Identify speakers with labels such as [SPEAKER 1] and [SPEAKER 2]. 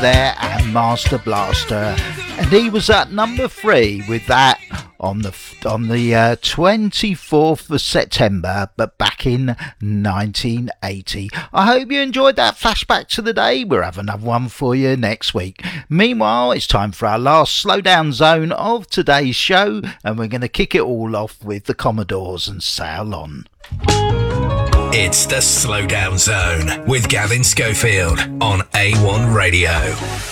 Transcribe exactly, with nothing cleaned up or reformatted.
[SPEAKER 1] there and Master Blaster, and he was at number three with that on the on the uh, twenty-fourth of September, but back in nineteen eighty. I hope you enjoyed that flashback to the day. We'll have another one for you next week. Meanwhile, it's time for our last slowdown zone of today's show, and we're going to kick it all off with the Commodores and Sail On.
[SPEAKER 2] It's the Slowdown Zone with Gavin Schofield on A one Radio.